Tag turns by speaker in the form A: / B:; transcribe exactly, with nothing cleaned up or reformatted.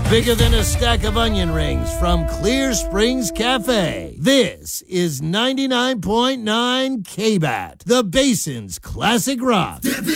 A: Bigger than a stack of onion rings from Clear Springs Cafe. This is ninety-nine point nine K B A T, the Basin's classic rock.